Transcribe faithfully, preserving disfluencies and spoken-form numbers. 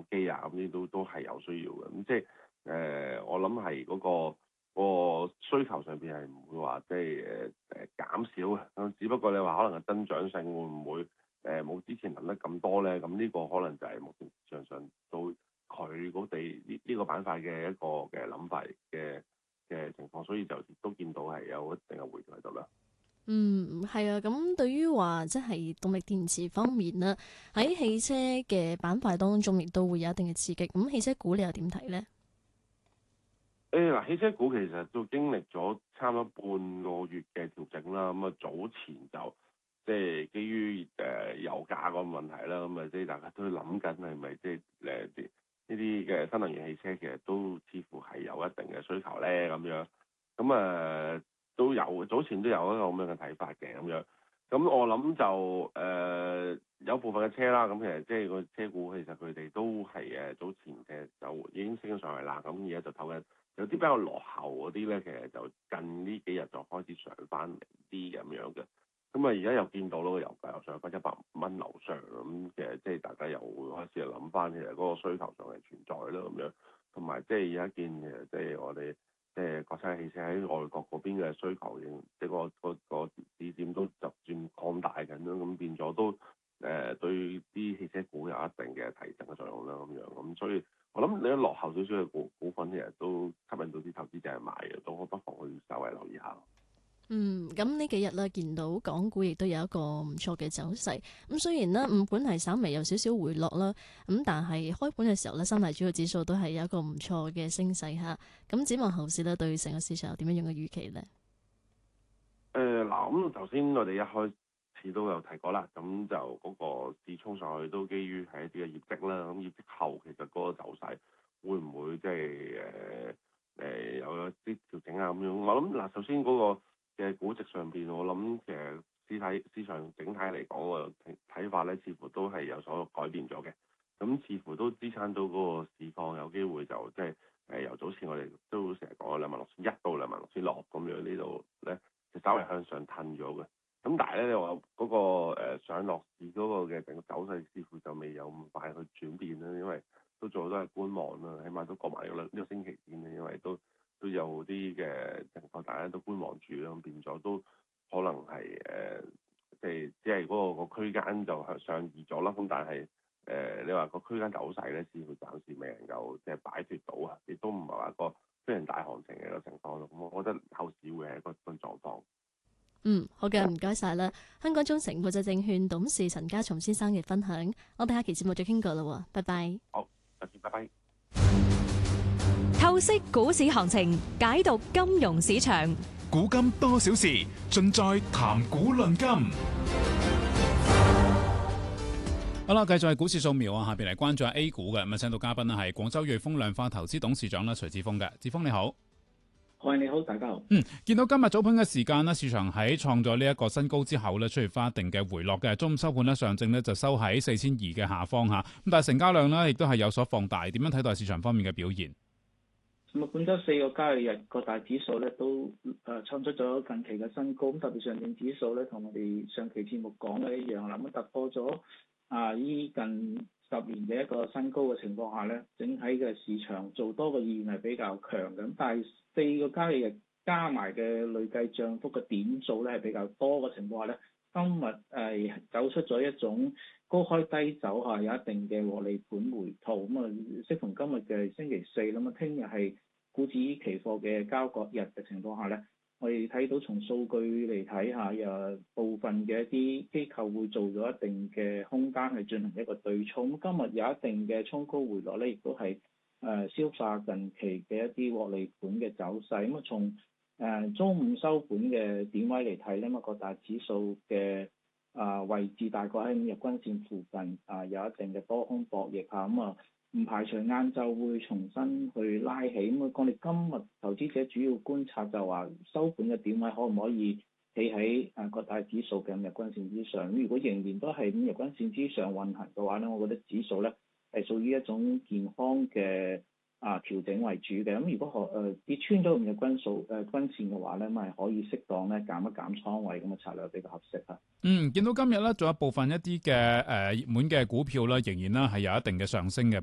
手機啊，咁呢都都係有需要嘅。咁即係誒、呃，我諗係嗰個、嗰個需求上邊係唔會話即係誒誒減少嘅。咁只不過你話可能嘅增長性會唔會誒冇、呃、之前能得咁多咧？咁呢個可能就係目前市場上到佢嗰地呢呢個板塊嘅一個嘅諗法嘅嘅情況，所以就都見到係有一定嘅回調喺度啦。 嗯，係啊，咁對於話即係動力電池方面呢，喺汽車嘅板塊當中，亦都會有一定嘅刺激。咁汽車股你又點睇呢？ 誒嗱，汽車股其實都經歷咗差唔多半個月嘅調整啦。咁啊，早前就即係基於誒油價個問題啦，咁啊即係大家都諗緊係咪即係誒啲呢啲嘅新能源汽車其實都似乎係有一定嘅需求咧咁樣。咁啊都有早前都有一個咁樣嘅睇法嘅咁樣。咁我諗就誒、呃、有部分嘅車啦，咁其實即係個車股其實佢哋都係誒早前嘅就已經升咗上嚟啦。咁而家就唞緊。有啲比較落後嗰啲咧，其實就近呢幾日就開始上翻嚟啲咁樣嘅。咁啊，而家又見到咯，個油價又上翻一百蚊樓上咁，其實即係大家又會開始諗翻，其實嗰個需求上係存在咯咁樣。同埋即係而家見其實即係我哋即係國產汽車喺外國嗰邊嘅需求，即係個個個市佔都逐漸擴大緊啦。咁變咗都誒、呃、對啲汽車股有一定嘅提振嘅作用啦咁樣。咁所以。我諗你一落後少少嘅股股份，其實都吸引到啲投資者買嘅，都不妨去稍微留意下。 嗯，咁呢幾日咧見到港股亦都有一個唔錯嘅走勢。咁雖然呢，午盤係稍微有少少回落啦，咁但係開盤嘅時候呢，三大主要指數都係有一個唔錯嘅升勢嚇。咁展望後市呢，對成個市場有點樣樣嘅預期呢？ 誒嗱、呃，咁頭先我哋一開始都有提過啦，咁就嗰個市衝上去都基於係一啲嘅業績啦。咁業績後其實嗰個走勢會唔會即係誒誒有啲調整啊咁樣？我諗嗱，首先嗰個嘅估值上邊，我諗其實市體市場整體嚟講個睇法咧，似乎都係有所改變咗嘅。咁似乎都支撐到嗰個市況有機會就即係誒由早前我哋都成日講兩萬六千一到兩萬六千六咁樣呢度咧。稍微向上褪咗嘅，咁但係咧，你話嗰個、呃、上落市嗰個嘅整個走勢似乎就未有咁快去轉變啦，因為都做都係觀望啦，起碼都過埋咗呢個星期先啦，因為都都有啲嘅情況，大家都觀望住啦，咁變咗都可能係誒，即係只係嗰個個區間就向上移咗啦，咁但係誒、呃，你話個區間走勢咧，似乎暫時未能夠即係擺脫到啊，亦都唔係話個非常大行情嘅一個情況咯，咁我覺得後市會係一個個狀況。 嗯，好嘅，唔該晒啦。香港中誠國際證券董事陳家松先生嘅分享，我哋下期節目再傾過啦，拜拜。 好，下次拜拜。 透析股市行情，解讀金融市場， 古今多少事，盡在談股論金。好啦，繼續係股市掃描啊，下邊嚟關注下 A 股嘅，咁啊，請到嘉賓呢係廣州瑞豐量化投資董事長啦徐志峰嘅，志峰你好。 喂，你好，大家好。 嗯，見到今日早盤嘅時間呢，市場喺創咗呢一個新高之後呢，出現翻一定嘅回落嘅。中午收盤呢，上證呢就收喺四千二嘅下方吓，咁但係成交量呢亦都係有所放大。點樣睇待市場方面嘅表現？ 咁啊，本周四個交易日各大指數咧都誒創出咗近期嘅新高，咁特別上證指數咧同我哋上期節目講嘅一樣啦，咁突破咗啊依近十年嘅一個新高嘅情況下咧，整體嘅市場做多嘅意願係比較強嘅，咁但係四個交易日加埋嘅累計漲幅嘅點數咧係比較多嘅情況下咧，今日誒走出咗一種高開低走下有一定嘅獲利盤回吐，咁啊適逢今日嘅星期四，咁啊聽日係股指期貨嘅交割日嘅情況下咧，我哋睇到從數據嚟睇下，有部分嘅一啲機構會做咗一定嘅空間去進行一個對沖，今日有一定嘅衝高回落咧，亦都係誒消化近期嘅一啲獲利盤嘅走勢。咁啊從誒、呃、中午收盤嘅點位嚟睇咧，咁啊各大指數嘅啊、呃、位置大概喺五日均線附近啊、呃、有一定嘅多空博弈嚇，咁啊唔排除晏晝會重新去拉起。咁啊我哋今日投資者主要觀察就話收盤嘅點位可唔可以企喺啊各大指數嘅五日均線之上。如果仍然都係五日均線之上運行嘅話咧，我覺得指數咧係屬於一種健康嘅啊調整為主嘅。咁如果可誒跌穿咗五日均數誒均線嘅話咧，咪可以適當咧減一減倉位，咁嘅策略比較合適啊。 嗯，見到今日咧，仲有部分一啲嘅誒熱門嘅股票咧，仍然咧係有一定嘅上升嘅